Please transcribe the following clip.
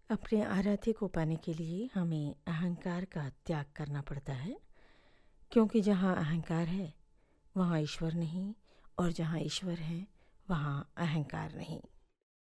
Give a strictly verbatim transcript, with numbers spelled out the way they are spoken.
अपने आराध्य को पाने के लिए हमें अहंकार का त्याग करना पड़ता है, क्योंकि जहाँ अहंकार है वहाँ ईश्वर नहीं, और जहाँ ईश्वर है वहाँ अहंकार नहीं।